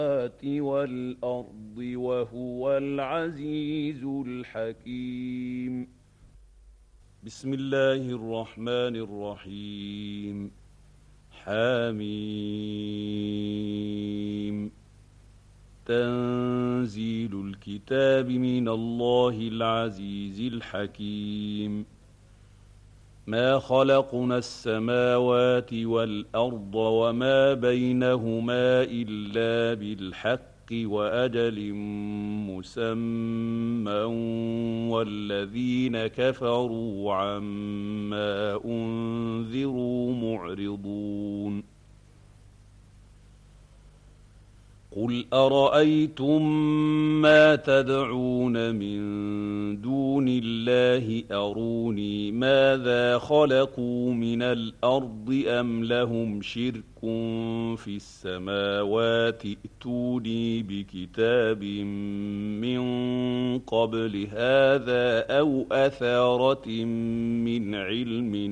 والأرض وهو العزيز الحكيم. بسم الله الرحمن الرحيم. حميم. تنزيل الكتاب من الله العزيز الحكيم. ما خلقنا السماوات والأرض وما بينهما إلا بالحق وأجل مسمى والذين كفروا عما أنذروا معرضون. قل أرأيتم ما تدعون من دون الله أروني ماذا خلقوا من الأرض أم لهم شرك في السماوات ائتوني بكتاب من قبل هذا أو أثارة من علم